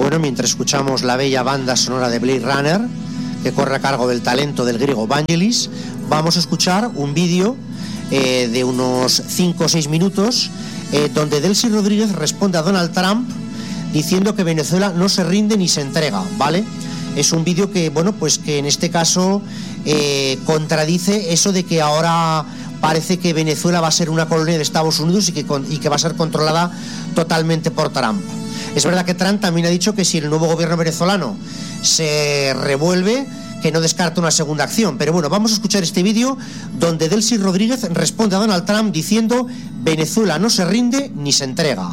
Bueno, mientras escuchamos la bella banda sonora de Blade Runner, que corre a cargo del talento del griego Vangelis, vamos a escuchar un vídeo de unos 5 o 6 minutos donde Delcy Rodríguez responde a Donald Trump diciendo que Venezuela no se rinde ni se entrega, ¿vale? Es un vídeo que, bueno, pues que en este caso contradice eso de que ahora parece que Venezuela va a ser una colonia de Estados Unidos y que va a ser controlada totalmente por Trump. Es verdad que Trump también ha dicho que si el nuevo gobierno venezolano se revuelve, que no descarta una segunda acción. Pero bueno, vamos a escuchar este vídeo donde Delcy Rodríguez responde a Donald Trump diciendo: Venezuela no se rinde ni se entrega.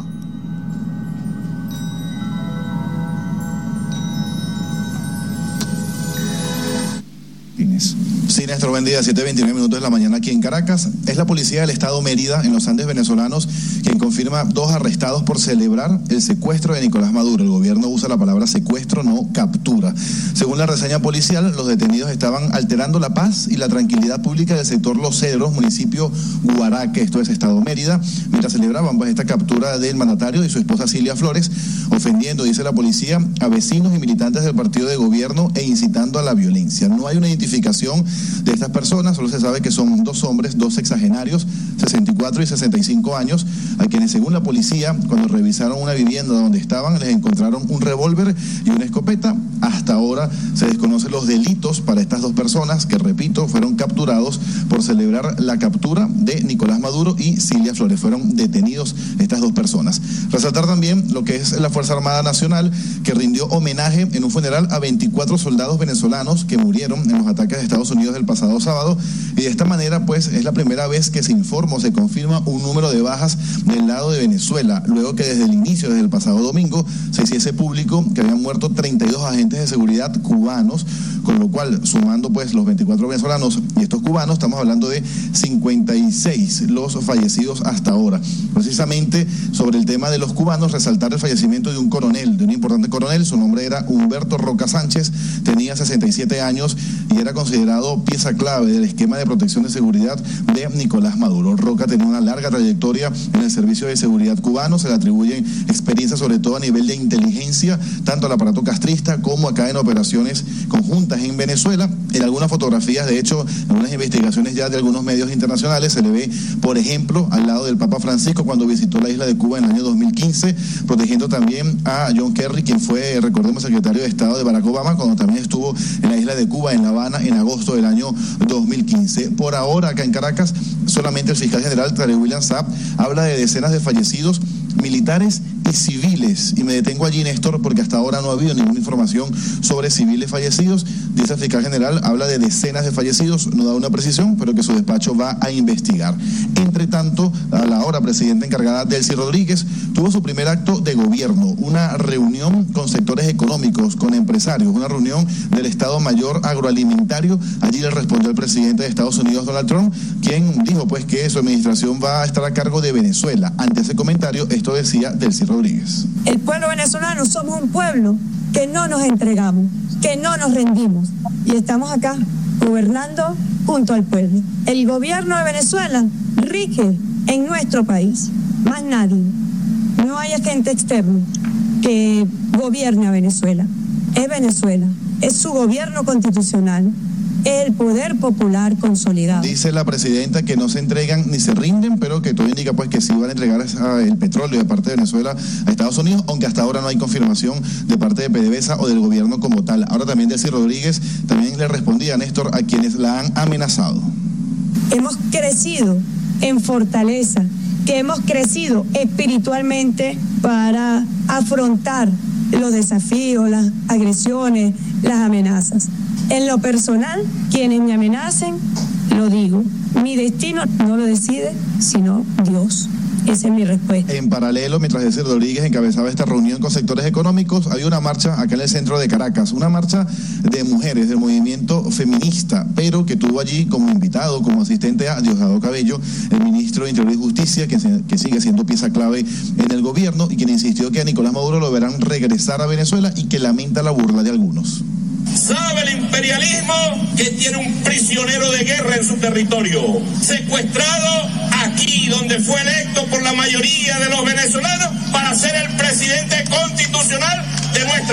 Sí, Néstor, buen día, 7:29 minutos de la mañana aquí en Caracas. Es la policía del estado Mérida, en los Andes venezolanos, quien confirma 2 arrestados por celebrar el secuestro de Nicolás Maduro. El gobierno usa la palabra secuestro, no captura. Según la reseña policial, los detenidos estaban alterando la paz y la tranquilidad pública del sector Los Cedros, municipio Guaraque, esto es estado Mérida, mientras celebraban esta captura del mandatario y su esposa Cilia Flores, ofendiendo, dice la policía, a vecinos y militantes del partido de gobierno e incitando a la violencia. No hay una identificación de estas personas, solo se sabe que son 2 hombres, 2 sexagenarios, 64 y 65 años, a quienes, según la policía, cuando revisaron una vivienda donde estaban, les encontraron un revólver y una escopeta. Hasta ahora se desconocen los delitos para estas 2 personas que, repito, fueron capturados por celebrar la captura de Nicolás Maduro y Cilia Flores. Fueron detenidos estas 2 personas. Resaltar también lo que es la Fuerza Armada Nacional, que rindió homenaje en un funeral a 24 soldados venezolanos que murieron en los ataques de Estados Unidos del pasado sábado, y de esta manera pues es la primera vez que se informa o se confirma un número de bajas del lado de Venezuela, luego que desde el inicio, desde el pasado domingo, se hiciese público que habían muerto 32 agentes de seguridad cubanos, con lo cual, sumando pues los 24 venezolanos y estos cubanos, estamos hablando de 56 los fallecidos hasta ahora. Precisamente sobre el tema de los cubanos, resaltar el fallecimiento de un coronel, de un importante coronel. Su nombre era Humberto Roca Sánchez, tenía 67 años y era considerado pieza clave del esquema de protección de seguridad de Nicolás Maduro. Roca tenía una larga trayectoria en el servicio de seguridad cubano, se le atribuyen experiencias sobre todo a nivel de inteligencia, tanto al aparato castrista como acá en operaciones conjuntas en Venezuela. En algunas fotografías, de hecho, en algunas investigaciones ya de algunos medios internacionales, se le ve, por ejemplo, al lado del Papa Francisco cuando visitó la isla de Cuba en el año 2015, protegiendo también a John Kerry, quien fue, recordemos, secretario de Estado de Barack Obama, cuando también estuvo en la isla de Cuba, en La Habana, en agosto del año 2015. Por ahora, acá en Caracas, solamente el fiscal general Tarek William Saab habla de decenas de fallecidos militares y civiles, y me detengo allí, Néstor, porque hasta ahora no ha habido ninguna información sobre civiles fallecidos. Dice el fiscal general, habla de decenas de fallecidos, no da una precisión, pero que su despacho va a investigar. Entre tanto, a la hora presidenta encargada Delcy Rodríguez tuvo su primer acto de gobierno, una reunión con sectores económicos, con empresarios, una reunión del Estado Mayor Agroalimentario. Allí le respondió el presidente de Estados Unidos, Donald Trump, quien dijo pues que su administración va a estar a cargo de Venezuela. Ante ese comentario, esto decía Delcy Rodríguez. El pueblo venezolano somos un pueblo que no nos entregamos, que no nos rendimos, y estamos acá gobernando junto al pueblo. El gobierno de Venezuela rige en nuestro país, más nadie. No hay agente externo que gobierne a Venezuela. Es Venezuela, es su gobierno constitucional, el poder popular consolidado. Dice la presidenta que no se entregan ni se rinden, pero que todo indica pues que sí van a entregar el petróleo de parte de Venezuela a Estados Unidos, aunque hasta ahora no hay confirmación de parte de PDVSA o del gobierno como tal. Ahora también Delcy Rodríguez también le respondía a Néstor a quienes la han amenazado. Hemos crecido en fortaleza, que hemos crecido espiritualmente para afrontar los desafíos, las agresiones, las amenazas. En lo personal, quienes me amenacen, lo digo, mi destino no lo decide, sino Dios. Esa es mi respuesta. En paralelo, mientras Delcy Rodríguez encabezaba esta reunión con sectores económicos, había una marcha acá en el centro de Caracas, una marcha de mujeres del movimiento feminista, pero que tuvo allí como invitado, como asistente a Diosdado Cabello, el ministro de Interior y Justicia, que sigue siendo pieza clave en el gobierno y quien insistió que a Nicolás Maduro lo verán regresar a Venezuela y que lamenta la burla de algunos. Sabe el imperialismo que tiene un prisionero de guerra en su territorio, secuestrado aquí donde fue electo por la mayoría de los venezolanos para ser el presidente constitucional de nuestra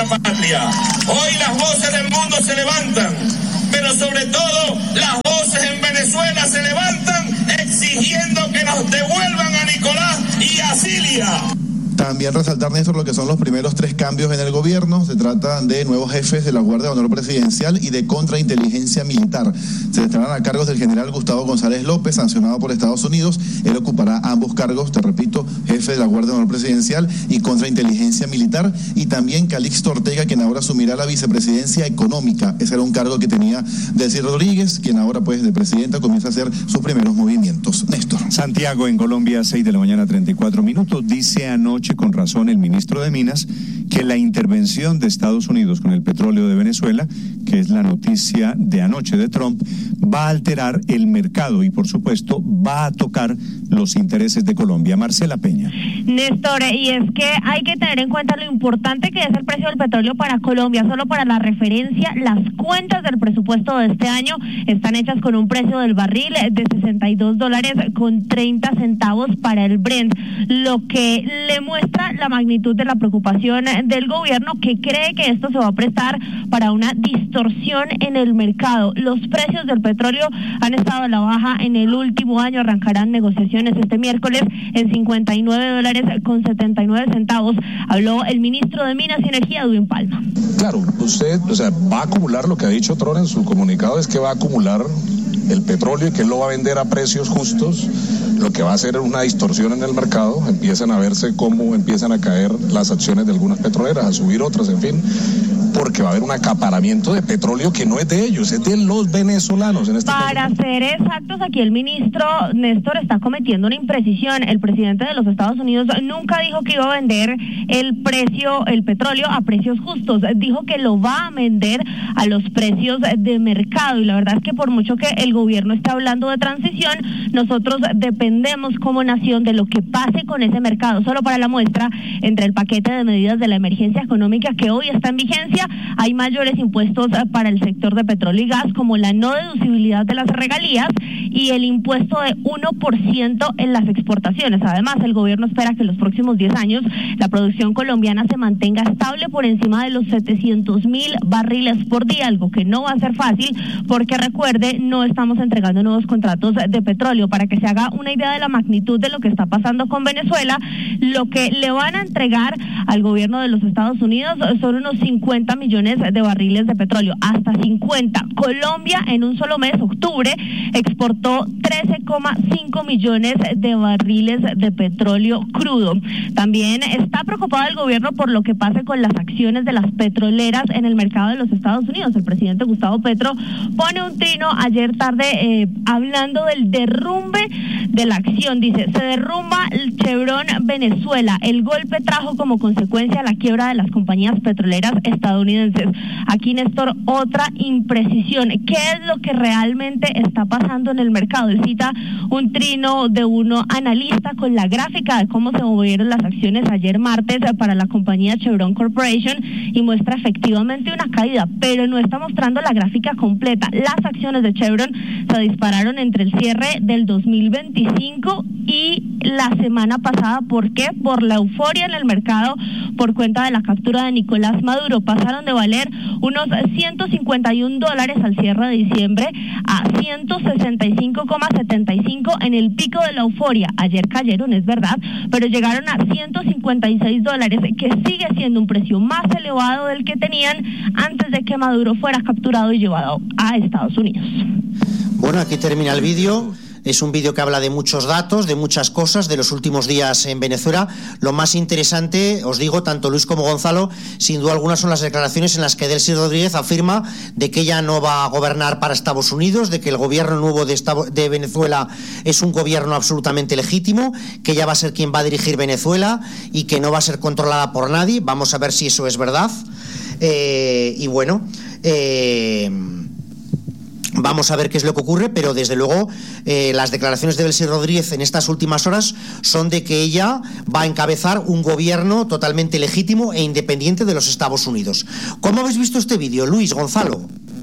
nuestra patria. Hoy las voces del mundo se levantan, pero sobre todo las voces en Venezuela se levantan exigiendo que nos devuelvan a Nicolás y a Cilia. También resaltar, Néstor, lo que son los primeros 3 cambios en el gobierno. Se trata de nuevos jefes de la Guardia de Honor Presidencial y de Contrainteligencia Militar. Se estarán a cargos del general Gustavo González López, sancionado por Estados Unidos. Él ocupará ambos cargos, te repito, jefe de la Guardia de Honor Presidencial y Contrainteligencia Militar. Y también Calixto Ortega, quien ahora asumirá la vicepresidencia económica. Ese era un cargo que tenía Delcy Rodríguez, quien ahora, pues, de presidenta comienza a hacer sus primeros movimientos. Néstor. Santiago, en Colombia, 6 de la mañana, 34 minutos. Dice anoche con razón el ministro de Minas que la intervención de Estados Unidos con el petróleo de Venezuela, que es la noticia de anoche de Trump, va a alterar el mercado y, por supuesto, va a tocar los intereses de Colombia. Marcela Peña. Néstor, y es que hay que tener en cuenta lo importante que es el precio del petróleo para Colombia. Solo para la referencia, las cuentas del presupuesto de este año están hechas con un precio del barril de $62.30 para el Brent, lo que le muestra la magnitud de la preocupación del gobierno, que cree que esto se va a prestar para una distorsión en el mercado. Los precios del petróleo han estado a la baja en el último año. Arrancarán negociaciones este miércoles en $59.79. Habló el ministro de Minas y Energía, Edwin Palma. Claro, usted, va a acumular, lo que ha dicho Trump en su comunicado es que va a acumular el petróleo y que él lo va a vender a precios justos, lo que va a hacer una distorsión en el mercado. Empiezan a verse cómo empiezan a caer las acciones de algunas petroleras, a subir otras, en fin, porque va a haber un acaparamiento de petróleo que no es de ellos, es de los venezolanos. En este Para caso, ser exactos, aquí el ministro Néstor está cometiendo una imprecisión. El presidente de los Estados Unidos nunca dijo que iba a vender el petróleo a precios justos. Dijo que lo va a vender a los precios de mercado, y la verdad es que por mucho que el gobierno esté hablando de transición, nosotros dependemos como nación de lo que pase con ese mercado. Solo para la muestra, entre el paquete de medidas de la emergencia económica que hoy está en vigencia, hay mayores impuestos para el sector de petróleo y gas, como la no deducibilidad de las regalías y el impuesto de 1% en las exportaciones. Además, el gobierno espera que en los próximos 10 años la producción colombiana se mantenga estable por encima de los 700,000 barriles por día, algo que no va a ser fácil porque, recuerde, no estamos entregando nuevos contratos de petróleo. Para que se haga una idea de la magnitud de lo que está pasando con Venezuela, lo que le van a entregar al gobierno de los Estados Unidos son unos 50 millones de barriles de petróleo, hasta 50. Colombia en un solo mes, octubre, exportó 13,5 millones de barriles de petróleo crudo. También está preocupado el gobierno por lo que pase con las acciones de las petroleras en el mercado de los Estados Unidos. El presidente Gustavo Petro pone un trino ayer tarde hablando del derrumbe de la acción. Dice, se derrumba el Chevron Venezuela. El golpe trajo como consecuencia la quiebra de las compañías petroleras estadounidenses. Aquí, Néstor, otra imprecisión. ¿Qué es lo que realmente está pasando en el mercado? Él cita un trino de un analista con la gráfica de cómo se movieron las acciones ayer martes para la compañía Chevron Corporation y muestra efectivamente una caída, pero no está mostrando la gráfica completa. Las acciones de Chevron se dispararon entre el cierre del 2025 y la semana pasada. ¿Por qué? Por la euforia en el mercado por cuenta de la captura de Nicolás Maduro. Pasaron de valer unos $151 al cierre de diciembre a 165,75 en el pico de la euforia. Ayer cayeron, es verdad, pero llegaron a $156, que sigue siendo un precio más elevado del que tenían antes de que Maduro fuera capturado y llevado a Estados Unidos. Bueno, aquí termina el vídeo. Es un vídeo que habla de muchos datos, de muchas cosas, de los últimos días en Venezuela. Lo más interesante, os digo, tanto Luis como Gonzalo, sin duda alguna son las declaraciones en las que Delcy Rodríguez afirma de que ella no va a gobernar para Estados Unidos, de que el gobierno nuevo de Venezuela es un gobierno absolutamente legítimo, que ella va a ser quien va a dirigir Venezuela y que no va a ser controlada por nadie. Vamos a ver si eso es verdad. Y bueno... vamos a ver qué es lo que ocurre, pero desde luego las declaraciones de Delcy Rodríguez en estas últimas horas son de que ella va a encabezar un gobierno totalmente legítimo e independiente de los Estados Unidos. ¿Cómo habéis visto este vídeo, Luis, Gonzalo?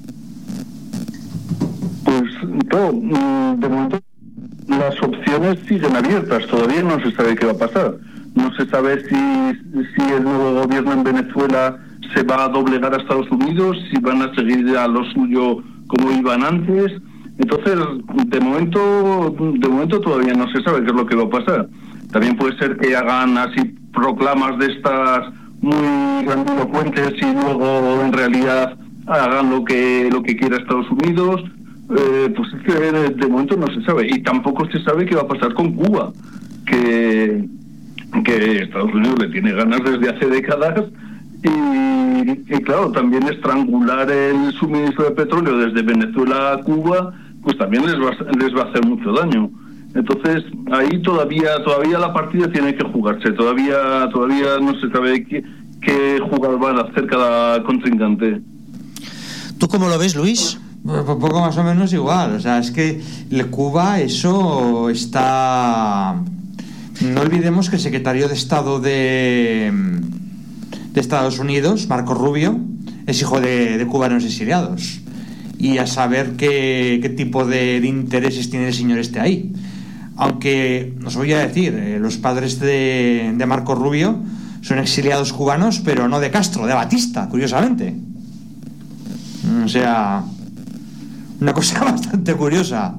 Pues no, de momento las opciones siguen abiertas, todavía no se sabe qué va a pasar. No se sabe si el nuevo gobierno en Venezuela se va a doblegar a Estados Unidos, si van a seguir a lo suyo como iban antes. Entonces, de momento todavía no se sabe qué es lo que va a pasar. También puede ser que hagan así proclamas de estas muy grandilocuentes y luego en realidad hagan lo que quiera Estados Unidos. Pues es que de momento no se sabe. Y tampoco se sabe qué va a pasar con Cuba, que Estados Unidos le tiene ganas desde hace décadas. Y claro, también estrangular el suministro de petróleo desde Venezuela a Cuba, pues también les va a hacer mucho daño. Entonces ahí todavía la partida tiene que jugarse, todavía no se sabe qué jugar van a hacer cada contrincante. ¿Tú cómo lo ves, Luis? Pues poco más o menos igual. O sea, es que Cuba, eso está... No olvidemos que el secretario de Estado de Estados Unidos, Marco Rubio, es hijo de cubanos exiliados. Y a saber qué tipo de intereses tiene el señor ahí. Aunque, os voy a decir, los padres de Marco Rubio son exiliados cubanos, pero no de Castro, de Batista, curiosamente. O sea, una cosa bastante curiosa.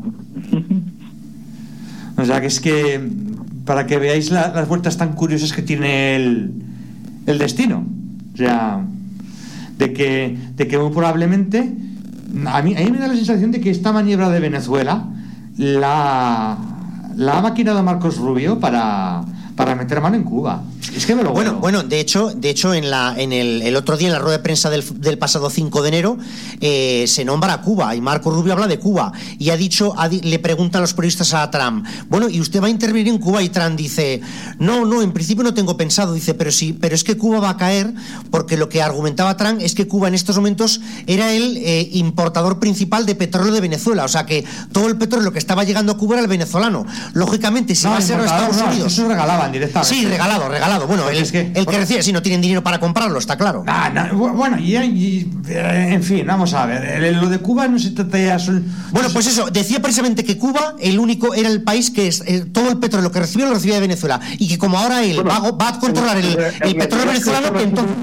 O sea, que es que, para que veáis las vueltas tan curiosas que tiene el destino. O sea, de que muy probablemente... A mí me da la sensación de que esta maniobra de Venezuela la ha maquinado Marcos Rubio para meter mano en Cuba. Es que me lo veo. Bueno, de hecho en el otro día en la rueda de prensa del pasado 5 de enero se nombra a Cuba y Marco Rubio habla de Cuba y le preguntan los periodistas a Trump, bueno, ¿y usted va a intervenir en Cuba? Y Trump dice, no, en principio no tengo pensado, dice, pero es que Cuba va a caer, porque lo que argumentaba Trump es que Cuba en estos momentos era el importador principal de petróleo de Venezuela, o sea que todo el petróleo que estaba llegando a Cuba era el venezolano. Lógicamente, si va a ser los Estados Unidos... Eso regalaban directamente. Sí, regalado. Bueno, el que recibe, si no tienen dinero para comprarlo, está claro. Bueno, en fin, vamos a ver. Lo de Cuba no se trata ya... Bueno, pues eso, decía precisamente que Cuba era el país que todo el petróleo que recibió lo recibía de Venezuela. Y que como ahora él va a controlar el petróleo venezolano, que entonces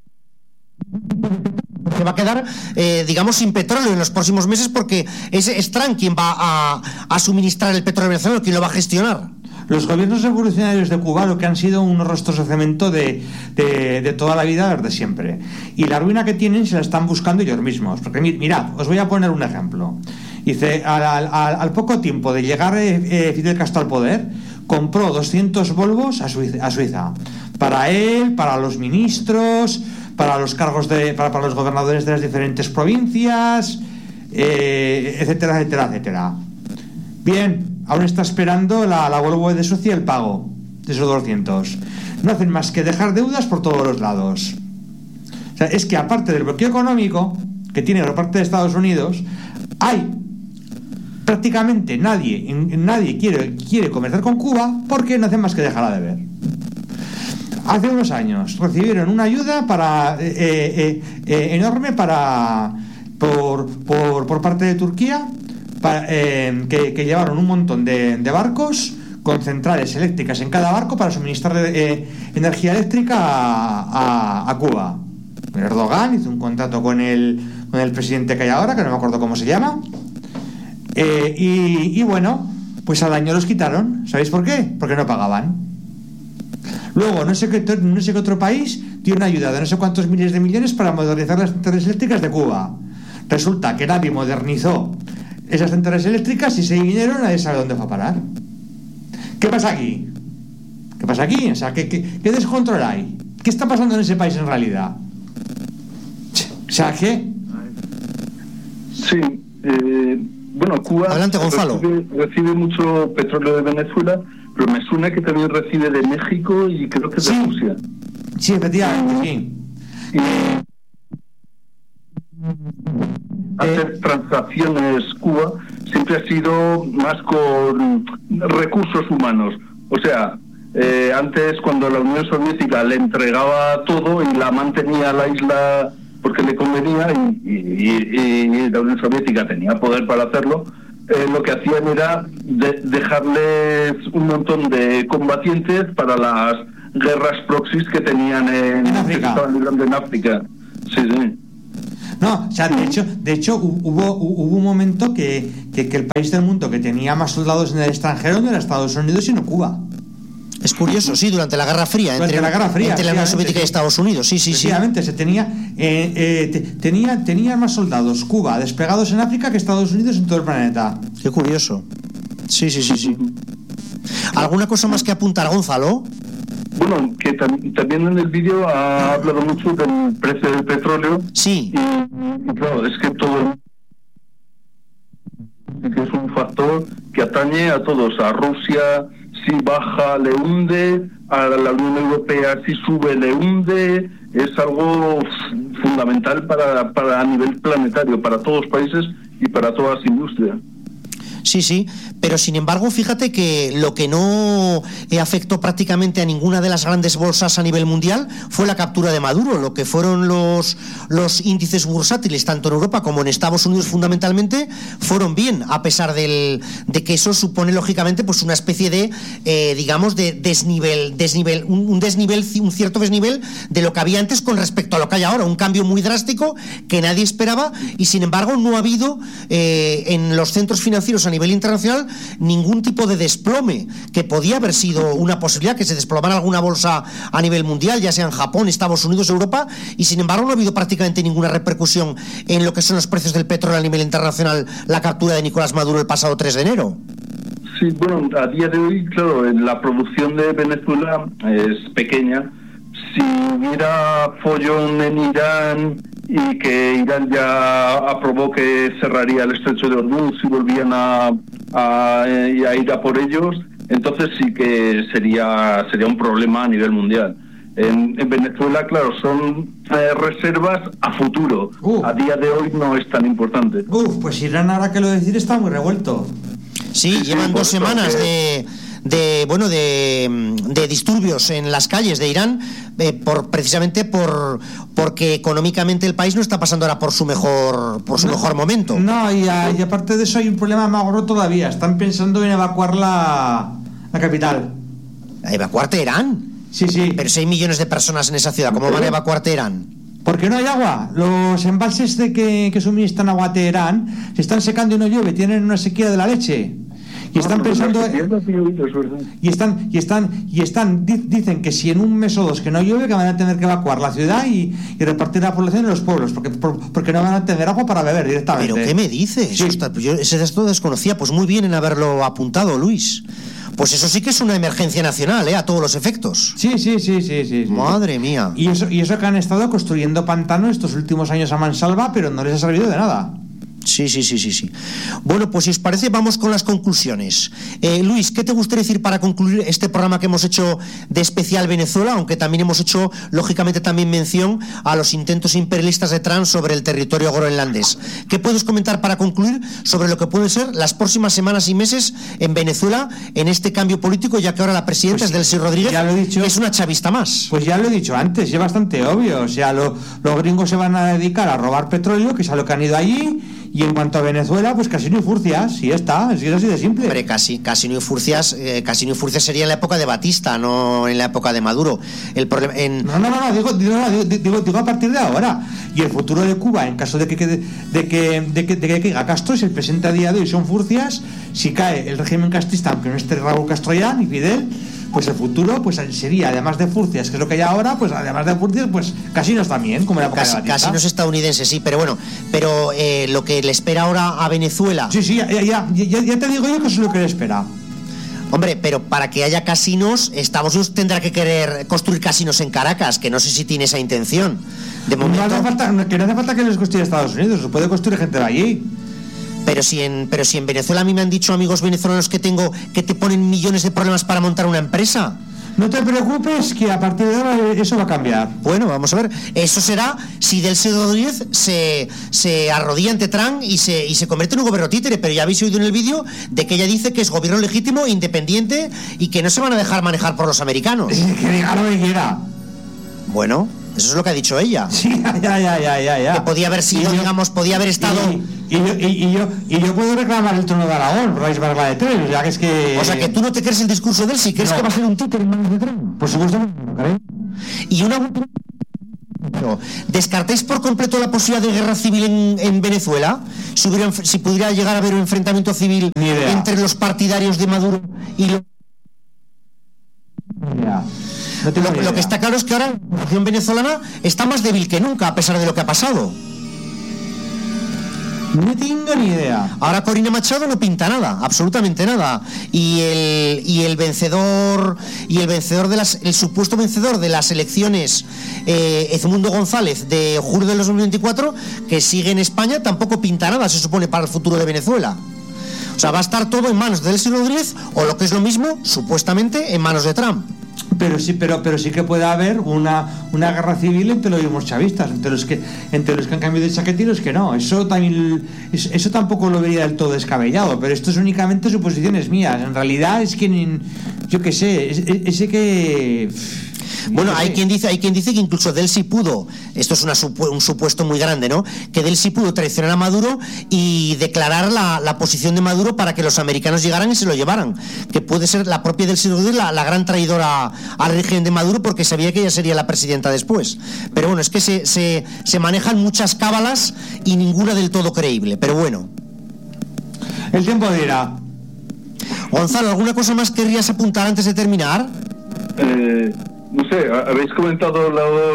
se va a quedar, digamos, sin petróleo en los próximos meses, porque es Trump quien va a suministrar el petróleo venezolano, quien lo va a gestionar. Los gobiernos revolucionarios de Cuba lo que han sido unos rostros de cemento de toda la vida desde siempre. Y la ruina que tienen se la están buscando ellos mismos. Porque mirad, os voy a poner un ejemplo. Dice, al poco tiempo de llegar Fidel Castro al poder, compró 200 Volvos a Suiza. Para él, para los ministros, para los cargos para los gobernadores de las diferentes provincias, etcétera, etcétera, etcétera. Bien. Ahora está esperando la Volvo de Suecia el pago de esos 200. No hacen más que dejar deudas por todos los lados. O sea, es que aparte del bloqueo económico que tiene por parte de Estados Unidos, hay prácticamente nadie quiere comerciar con Cuba porque no hacen más que dejarla de ver. Hace unos años recibieron una ayuda enorme por parte de Turquía, que llevaron un montón de barcos con centrales eléctricas en cada barco para suministrar energía eléctrica a Cuba. Erdogan hizo un contrato con el presidente que hay ahora, que no me acuerdo cómo se llama, y bueno, pues al año los quitaron. ¿Sabéis por qué? Porque no pagaban. Luego no sé qué otro país dio una ayuda de no sé cuántos miles de millones para modernizar las centrales eléctricas de Cuba. Resulta que nadie modernizó esas centrales eléctricas y ese dinero nadie sabe dónde va a parar. ¿Qué pasa aquí? O sea, ¿qué descontrol hay? ¿Qué está pasando en ese país en realidad? O sea, ¿qué? Sí, bueno, Cuba... Adelante, Gonzalo. Recibe mucho petróleo de Venezuela, pero me suena que también recibe de México y creo que de Rusia. Sí, efectivamente, sí. Hacer transacciones Cuba siempre ha sido más con recursos humanos. O sea, antes cuando la Unión Soviética le entregaba todo y la mantenía a la isla porque le convenía y la Unión Soviética tenía poder para hacerlo, lo que hacían era dejarles un montón de combatientes para las guerras proxies que tenían que estaban librando en África. Sí, sí. No, o sea, de hecho hubo un momento que el país del mundo que tenía más soldados en el extranjero no era Estados Unidos, sino Cuba. Es curioso, sí, durante la Guerra Fría, entre la Unión Soviética y Estados Unidos, sí. Efectivamente, se tenía más soldados Cuba despegados en África que Estados Unidos en todo el planeta. Qué curioso. Sí. ¿Alguna cosa más que apuntar, Gonzalo? Bueno, que también en el vídeo ha hablado mucho del precio del petróleo. Sí. Y claro, es que todo es un factor que atañe a todos, a Rusia. Si baja, le hunde, a la Unión Europea si sube, le hunde. Es algo fundamental para a nivel planetario, para todos los países y para todas las industrias. Sí, pero sin embargo, fíjate que lo que no afectó prácticamente a ninguna de las grandes bolsas a nivel mundial fue la captura de Maduro. Lo que fueron los índices bursátiles, tanto en Europa como en Estados Unidos fundamentalmente, fueron bien, a pesar de que eso supone lógicamente pues una especie de, digamos, de desnivel, un cierto desnivel de lo que había antes con respecto a lo que hay ahora, un cambio muy drástico que nadie esperaba, y sin embargo no ha habido en los centros financieros a nivel internacional ningún tipo de desplome, que podía haber sido una posibilidad, que se desplomara alguna bolsa a nivel mundial, ya sea en Japón, Estados Unidos, Europa, y sin embargo no ha habido prácticamente ninguna repercusión en lo que son los precios del petróleo a nivel internacional, la captura de Nicolás Maduro el pasado 3 de enero. Sí, bueno, a día de hoy, claro, la producción de Venezuela es pequeña. Si hubiera follón en Irán y que Irán ya aprobó que cerraría el estrecho de Hormuz y volvían a ir a por ellos, entonces sí que sería un problema a nivel mundial. En Venezuela, claro, son reservas a futuro. A día de hoy no es tan importante. Pues Irán, ahora que lo decir, está muy revuelto. Sí, llevan 2 semanas de disturbios en las calles de Irán, precisamente porque económicamente el país no está pasando ahora por su mejor momento. No, y aparte de eso hay un problema más gordo todavía. Están pensando en evacuar la capital. ¿Evacuar Teherán? Sí. Pero si hay millones de personas en esa ciudad, ¿cómo van a evacuar Teherán? Porque no hay agua. Los embalses que suministran agua a Teherán se están secando y no llueve. Tienen una sequía de la leche. Y están pensando dicen que si en un mes o 2 que no llueve, que van a tener que evacuar la ciudad y repartir la población en los pueblos, porque no van a tener agua para beber directamente. ¿Pero qué me dices? Sí. Ostras, yo ese dato desconocía. Pues muy bien en haberlo apuntado, Luis. Pues eso sí que es una emergencia nacional, a todos los efectos. Sí. Madre mía. Y eso que han estado construyendo pantanos estos últimos años a mansalva, pero no les ha servido de nada. Sí. Bueno, pues si os parece, vamos con las conclusiones. Luis, ¿qué te gustaría decir para concluir este programa que hemos hecho de especial Venezuela, aunque también hemos hecho, lógicamente, también mención a los intentos imperialistas de Trump sobre el territorio groenlandés? ¿Qué puedes comentar para concluir sobre lo que pueden ser las próximas semanas y meses en Venezuela en este cambio político, ya que ahora la presidenta es Delcy Rodríguez, ya lo he dicho, que es una chavista más? Pues ya lo he dicho antes, es bastante obvio. O sea, los gringos se van a dedicar a robar petróleo, que es a lo que han ido allí. Y en cuanto a Venezuela, pues Casino y Furcias, y está, es así de simple. Hombre, Casino y Furcias sería en la época de Batista, no en la época de Maduro. El problema digo a partir de ahora. Y el futuro de Cuba, en caso de que caiga Castro, es el presente a día de hoy, son Furcias. Si cae el régimen castrista, aunque no esté Raúl Castro ya, ni Fidel, pues el futuro pues sería, además de Furcias, que es lo que hay ahora, pues además de Furcias, pues Casinos también, como la época de Batista. Casinos estadounidenses, sí, pero bueno, lo que le espera ahora a Venezuela... Sí, ya te digo yo que es lo que le espera. Hombre, pero para que haya casinos, Estados Unidos tendrá que querer construir casinos en Caracas, que no sé si tiene esa intención. De momento... no hace falta que les construya Estados Unidos, se puede construir gente de allí. Pero si en Venezuela a mí me han dicho amigos venezolanos que te ponen millones de problemas para montar una empresa. No te preocupes, que a partir de ahora eso va a cambiar. Bueno, vamos a ver. Eso será si Delcy Rodríguez se arrodilla ante Trump y se convierte en un gobierno títere. Pero ya habéis oído en el vídeo de que ella dice que es gobierno legítimo, independiente y que no se van a dejar manejar por los americanos. Que diga lo que quiera. Bueno, eso es lo que ha dicho ella. Sí, ya. Que podía haber sido, podía haber estado... Y yo puedo reclamar el trono de Aragón, por la regla de 3, ya que es que... O sea, que tú no te crees el discurso de él, si crees que va a ser un títere en manos de Trump. Por supuesto, y una... Gonzalo, ¿descartáis por completo la posibilidad de guerra civil en Venezuela? Si pudiera llegar a haber un enfrentamiento civil entre los partidarios de Maduro y los... Lo que está claro es que ahora la población venezolana está más débil que nunca, a pesar de lo que ha pasado. No tengo ni idea. Ahora Corina Machado no pinta nada, absolutamente nada. Y el supuesto vencedor de las elecciones, Edmundo González, de julio de 2024, que sigue en España, tampoco pinta nada, se supone, para el futuro de Venezuela. O sea, va a estar todo en manos de Delcy Rodríguez, o lo que es lo mismo, supuestamente, en manos de Trump. Pero sí que puede haber una guerra civil entre los mismos chavistas, entre los que han cambiado de chaqueta y los que no. Eso tampoco lo vería del todo descabellado, pero esto es únicamente suposiciones mías. En realidad es que yo qué sé, ese que... Bueno, hay quien dice que incluso Delcy pudo, esto es un supuesto muy grande, ¿no? Que Delcy pudo traicionar a Maduro y declarar la posición de Maduro para que los americanos llegaran y se lo llevaran. Que puede ser la propia Delcy Rodríguez la gran traidora al régimen de Maduro, porque sabía que ella sería la presidenta después. Pero bueno, es que se manejan muchas cábalas y ninguna del todo creíble. Pero bueno. El tiempo dirá. Gonzalo, ¿alguna cosa más querrías apuntar antes de terminar? No sé, habéis comentado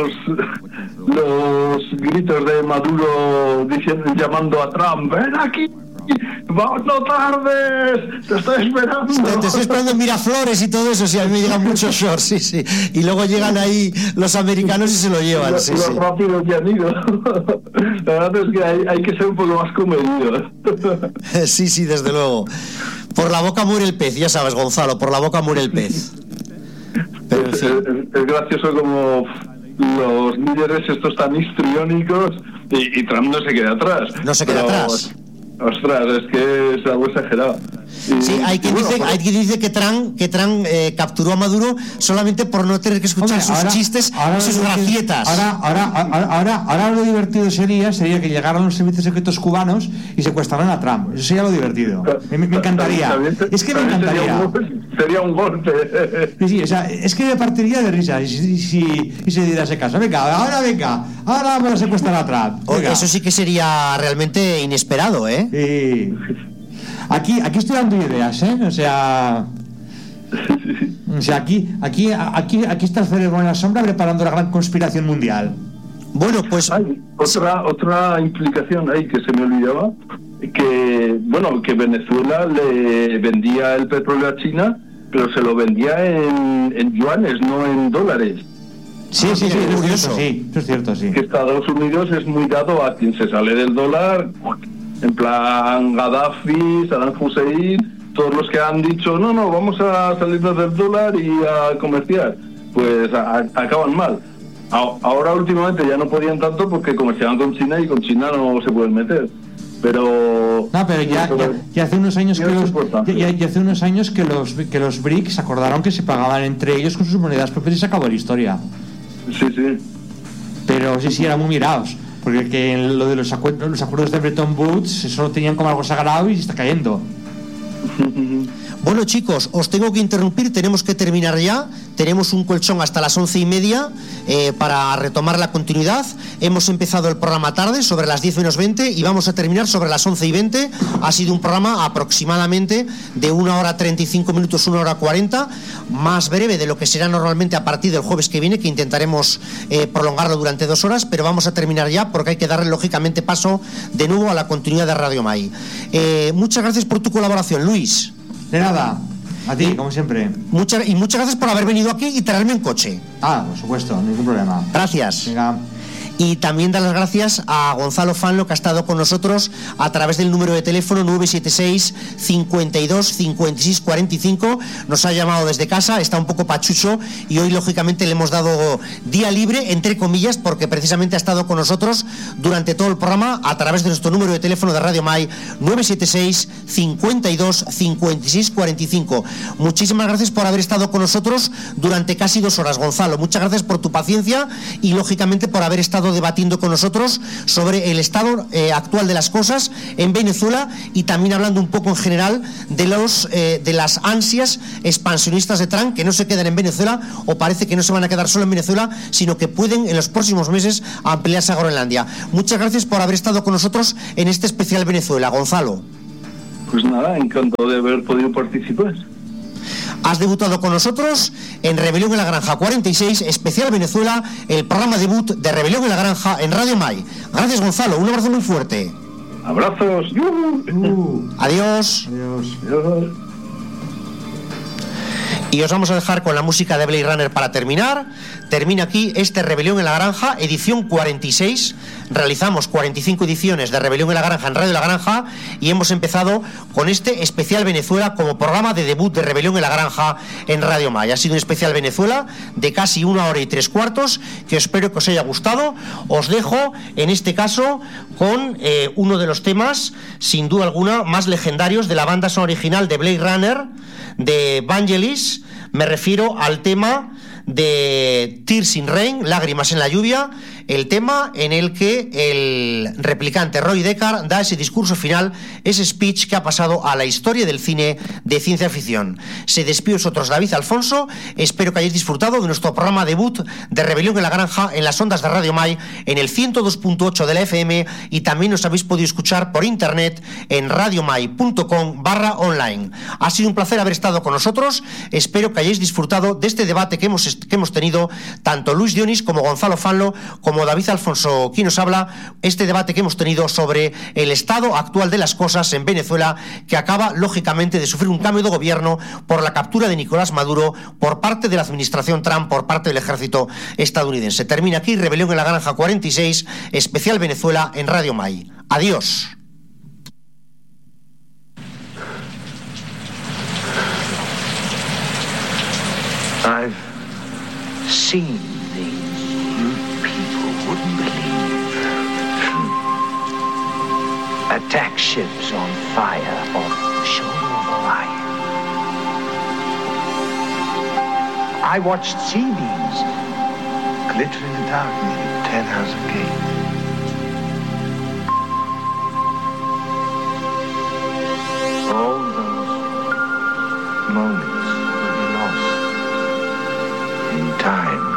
los gritos de Maduro llamando a Trump: ¡ven aquí! ¡Vamos, no tardes! ¡Te estoy esperando! Te estoy esperando en Miraflores y todo eso. Sí, a mí me llegan muchos shorts, sí. Y luego llegan ahí los americanos y se lo llevan. Los rápidos que han ido. La verdad es que hay que ser un poco más comedido. Sí, desde luego. Por la boca muere el pez, ya sabes, Gonzalo, por la boca muere el pez. Pero en fin. Es gracioso como los líderes estos tan histriónicos y Trump no se queda atrás. No se queda atrás. Ostras, es que es algo exagerado. Sí, hay quien dice que Trump capturó a Maduro solamente por no tener que escuchar sus chistes y sus gracietas. Ahora lo divertido sería que llegaran los servicios secretos cubanos y secuestraran a Trump. Eso sería lo divertido. Me encantaría. Es que me encantaría. Sería un golpe. Sí, o sea, es que me partiría de risa si se diera ese caso. Ahora vamos a secuestrar a Trump. Eso sí que sería realmente inesperado, ¿eh? Sí. Aquí estoy dando ideas, ¿eh? O sea, aquí está el cerebro en la sombra preparando la gran conspiración mundial. Bueno, pues hay otra implicación ahí que se me olvidaba, que Venezuela le vendía el petróleo a China, pero se lo vendía en yuanes, no en dólares. Sí, eso es cierto, sí. Que Estados Unidos es muy dado a quien se sale del dólar. En plan Gaddafi, Saddam Hussein, todos los que han dicho no, vamos a salirnos del dólar y a comerciar, pues acaban mal. Ahora últimamente ya no podían tanto porque comerciaban con China y con China no se pueden meter. Pero ya hace unos años que los BRICS acordaron que se pagaban entre ellos con sus monedas propias y se acabó la historia. Sí. Pero sí, eran muy mirados. Porque que lo de los acuerdos de Bretton Woods, eso lo tenían como algo sagrado y se está cayendo. Bueno, chicos, os tengo que interrumpir, tenemos que terminar ya. Tenemos un colchón hasta las 11:30 para retomar la continuidad. Hemos empezado el programa tarde, sobre las 10 menos 20, y vamos a terminar sobre las 11:20. Ha sido un programa aproximadamente de 1 hora 35 minutos, 1 hora 40, más breve de lo que será normalmente a partir del jueves que viene, que intentaremos prolongarlo durante 2 horas, pero vamos a terminar ya porque hay que darle lógicamente paso de nuevo a la continuidad de Radio Mai. Muchas gracias por tu colaboración, Luis. De nada. A ti, como siempre. Muchas gracias por haber venido aquí y traerme en coche. Por supuesto, ningún problema. Gracias. Venga. Y también dar las gracias a Gonzalo Fanlo, que ha estado con nosotros a través del número de teléfono 976 52 56 45. Nos ha llamado desde casa, está un poco pachucho y hoy lógicamente le hemos dado día libre, entre comillas, porque precisamente ha estado con nosotros durante todo el programa a través de nuestro número de teléfono de Radio Mai 976 52 56 45. Muchísimas gracias por haber estado con nosotros durante casi 2 horas, Gonzalo. Muchas gracias por tu paciencia y lógicamente por haber estado estado debatiendo con nosotros sobre el estado actual de las cosas en Venezuela y también hablando un poco en general de las ansias expansionistas de Trump, que no se quedan en Venezuela, o parece que no se van a quedar solo en Venezuela, sino que pueden en los próximos meses ampliarse a Groenlandia. Muchas gracias por haber estado con nosotros en este especial Venezuela, Gonzalo. Pues nada, encantado de haber podido participar. Has debutado con nosotros en Rebelión en la Granja 46, especial Venezuela, el programa debut de Rebelión en la Granja en Radio Mai. Gracias, Gonzalo, un abrazo muy fuerte. Abrazos. Adiós. Adiós. Y os vamos a dejar con la música de Blade Runner para terminar. Termina aquí este Rebelión en la Granja, edición 46. Realizamos 45 ediciones de Rebelión en la Granja en Radio La Granja y hemos empezado con este especial Venezuela como programa de debut de Rebelión en la Granja en Radio Maya. Ha sido un especial Venezuela de casi 1 hora y 3/4 que espero que os haya gustado. Os dejo en este caso con uno de los temas sin duda alguna más legendarios de la banda sonora original de Blade Runner, de Vangelis. Me refiero al tema de Tears in Rain, Lágrimas en la lluvia, el tema en el que el replicante Roy Deckard da ese discurso final, ese speech que ha pasado a la historia del cine de ciencia ficción. Se despide vosotros David Alfonso, espero que hayáis disfrutado de nuestro programa debut de Rebelión en la Granja en las ondas de Radio Mai en el 102.8 de la FM y también nos habéis podido escuchar por internet en radiomai.com/online. Ha sido un placer haber estado con nosotros, espero que hayáis disfrutado de este debate que hemos tenido tanto Luis Dionis como Gonzalo Fanlo como David Alfonso, quien nos habla, este debate que hemos tenido sobre el estado actual de las cosas en Venezuela, que acaba lógicamente de sufrir un cambio de gobierno por la captura de Nicolás Maduro por parte de la administración Trump, por parte del ejército estadounidense. Termina aquí Rebelión en la Granja 46, especial Venezuela en Radio Mai. Adiós. I've seen things you people wouldn't believe. Attack ships on fire off the shore of Orion. I watched sea beams glitter in the dark near the 10,000 Gate. All those moments will be lost in time.